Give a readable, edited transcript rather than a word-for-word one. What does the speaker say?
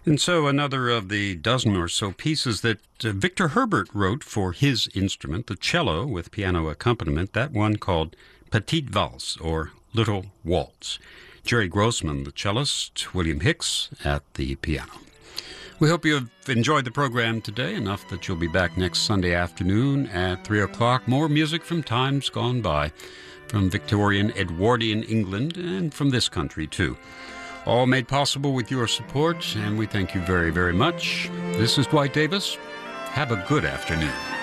And so another of the dozen or so pieces that Victor Herbert wrote for his instrument, the cello with piano accompaniment, that one called Petite Valse, or Little Waltz. Jerry Grossman, the cellist, William Hicks at the piano. We hope you have enjoyed the program today, enough that you'll be back next Sunday afternoon at 3 o'clock. More music from times gone by, from Victorian Edwardian England, and from this country, too. All made possible with your support, and we thank you very, very much. This is Dwight Davis. Have a good afternoon.